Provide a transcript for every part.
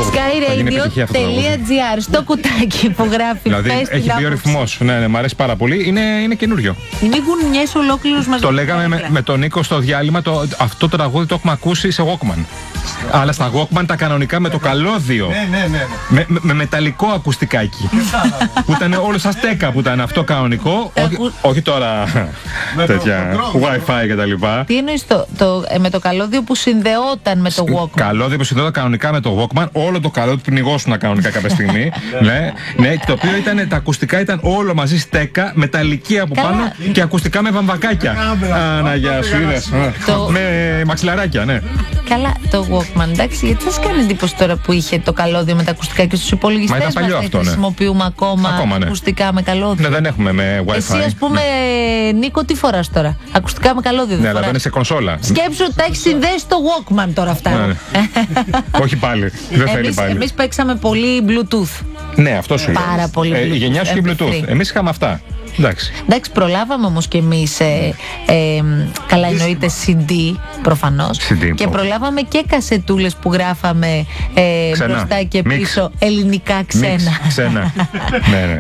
skyradio.gr στο κουτάκι που γράφει. Δηλαδή έχει μπει ο ρυθμός. Ναι, μου αρέσει πάρα πολύ. Είναι καινούριο. Είναι γουρνιές ολόκληρους μαζί. Το λέγαμε με τον Νίκο στο διάλειμμα. Αυτό το τραγούδι το έχουμε ακούσει σε Walkman. Αλλά στα Walkman τα κανονικά με το καλώδιο. Ναι. Με μεταλλικό ακουστικάκι. Που ήταν όλο σαν στέκα που ήταν αυτό κανονικό. Όχι τώρα τέτοια Wi-Fi κτλ. Τι εννοείς με το καλώδιο που συνδεόταν με το Walkman? Καλώδιο που συνδεόταν κανονικά με το Walkman. Όλο το καλώδιο που πνιγώσουν κανονικά κάποια στιγμή. Ναι, το οποίο τα ακουστικά ήταν όλο μαζί στέκα, μεταλλική από πάνω και ακουστικά με βαμβακάκια. Αναγιά σου, είδες. Με μαξιλαράκια, ναι. Καλά, το Walkman, εντάξει, γιατί σας κάνει εντύπωση τώρα που είχε το καλώδιο με τα ακουστικά και στους υπολογιστές μας χρησιμοποιούμε ακόμα ακουστικά με καλώδιο? Ναι, δεν έχουμε με Wi-Fi. Εσύ, ας πούμε, Νίκο, τι φοράς τώρα? Ακουστικά με καλώδιο? Ναι, αλλά δεν είναι σε κονσόλα. Σκέψου ότι τα έχει συνδέσει στο Walkman τώρα αυτά. Όχι πάλι. Δεν θέλει πάλι. Εμείς παίξαμε πολύ Bluetooth. Ναι, αυτό σου λέω. Πάρα πολύ. Η γενιά σου είχε Bluetooth. Εμείς είχαμε αυτά. Εντάξει, προλάβαμε όμως και εμείς καλά εννοείται CD προφανώς και προλάβαμε και κασετούλες που γράφαμε μπροστά και πίσω ελληνικά ξένα. Ναι.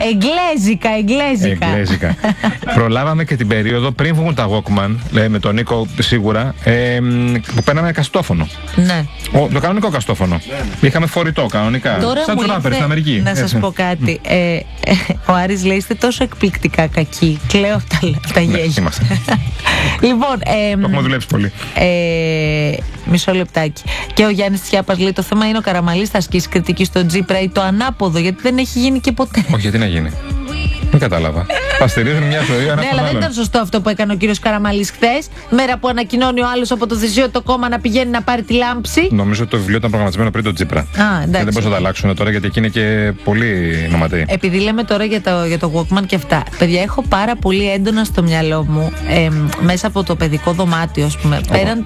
Εγγλέζικα. Προλάβαμε και την περίοδο πριν βγουν τα Walkman, με τον Νίκο σίγουρα, που παίρναμε καστόφωνο. Ναι. Το κανονικό καστόφωνο. Είχαμε φορητό κανονικά. Σαν τους ράπερ στην Αμερική. Να σας πω κάτι. Ο Άρης λέει είστε τόσο εκπληκτικά κακή. Κλαίω τα γέγια. Λοιπόν, το έχουμε δουλέψει πολύ. Μισό λεπτάκι. Και ο Γιάννης Τσιάπας λέει: το θέμα είναι ο Καραμαλής θα ασκήσει κριτική στο Τζίπρα ή το ανάποδο, γιατί δεν έχει γίνει και ποτέ. Όχι, γιατί να γίνει. Δεν κατάλαβα. Παστερίζουν μια ζωή. Ναι, αλλά δεν ήταν σωστό αυτό που έκανε ο κύριος Καραμαλής χθες. Μέρα που ανακοινώνει ο άλλος από το Θησίο το κόμμα να πηγαίνει να πάρει τη λάμψη. Νομίζω ότι το βιβλίο ήταν προγραμματισμένο πριν το Τζίπρα. Και δεν μπορούσαν να το αλλάξουν τώρα γιατί εκεί είναι και πολύ νοματή. Επειδή λέμε τώρα για το Walkman και αυτά. Παιδιά, έχω πάρα πολύ έντονα στο μυαλό μου μέσα από το παιδικό δωμάτιο, ας πούμε. Πέραν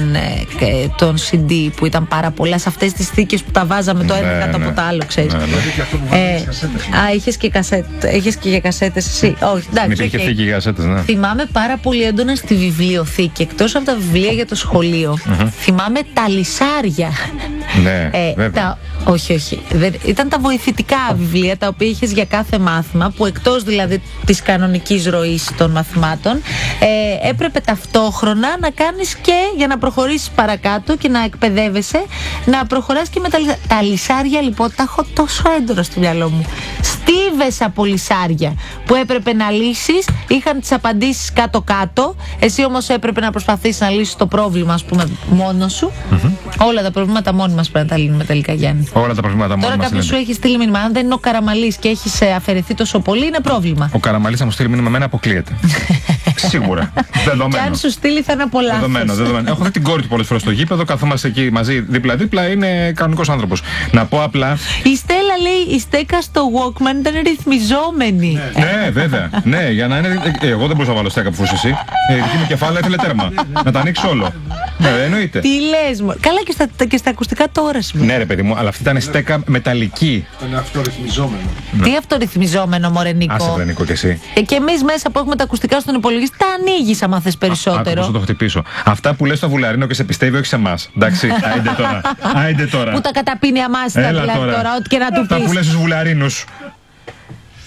τον CD που ήταν πάρα πολλά σε αυτές τις θήκες που τα βάζαμε το ένα κάτω από το άλλο, ξέρεις. Είχες και κασέτες εσύ? Όχι, εντάξει. Μην είχε θήκη για κασέτες, ναι. Θυμάμαι πάρα πολύ έντονα στη βιβλιοθήκη, εκτός από τα βιβλία για το σχολείο, θυμάμαι τα λυσάρια. Ναι, βέβαια. Όχι. Ήταν τα βοηθητικά βιβλία τα οποία είχες για κάθε μάθημα, που εκτός δηλαδή της κανονικής ροής των μαθημάτων έπρεπε ταυτόχρονα να κάνεις και για να προχωρήσεις παρακάτω και να εκπαιδεύεσαι, να προχωράς και με τα λυσάρια. Λοιπόν, τα έχω τόσο έντονα στο μυαλό μου. Στίβες από λυσάρια που έπρεπε να λύσεις, είχαν τις απαντήσεις κάτω-κάτω. Εσύ όμως έπρεπε να προσπαθήσεις να λύσεις το πρόβλημα, ας πούμε, μόνος σου. Όλα τα προβλήματα μόνοι μας πρέπει να τα λύνουμε τελικά, Γιάννη. Όλα τα προβλήματα μόνοι μας. Τώρα κάποιος σου έχει στείλει μήνυμα. Αν δεν είναι ο Καραμαλής και έχεις αφαιρεθεί τόσο πολύ, είναι πρόβλημα. Ο Καραμαλής θα μου στείλει μήνυμα, εμένα αποκλείεται. Σίγουρα. Δεδομένο. Και αν σου στείλει θα είναι απολαύσεις. Δεδομένο. Έχω δει την κόρη του πολλές φορές στο γήπεδο, καθόμαστε εκεί μαζί δίπλα-δίπλα, είναι κανονικός άνθρωπος. Να πω απλά. Η Στέλλα λέει: η στέκα στο Walkman ήταν ρυθμιζόμενη. Ναι, βέβαια. Ναι, για να είναι. Εγώ δεν μπορούσα να βάλω στέκα που φούσε εσύ. Δική μου κεφάλαια ήθελε τέρμα. Να τα ανοίξει όλο. Ναι, εννοείται. Τι λες, καλά και στα ακουστικά τώρα σημαίνει. Ναι, ρε παιδί μου, αλλά αυτή ήταν στέκα μεταλλική. Ήταν αυτορυθμιζόμενο. Τι αυτορυθμιζόμενο, μωρέ Νίκο? Άσε βρε Νίκο κι εσύ. Και εμείς μέσα που έχουμε τα ακουστικά στον υπολογιστή, τα ανοίγεις άμα θες περισσότερο. Άκου, πώς θα το χτυπήσω. Αυτά που λες στο Βουλαρίνο και σε πιστεύει, όχι σε εμάς. Εντάξει, άιντε τώρα. Που τα καταπίνει αμάστα δηλαδή τώρα, ό,τι και να του πεις. Αυτά που λες στους Βουλαρίνους.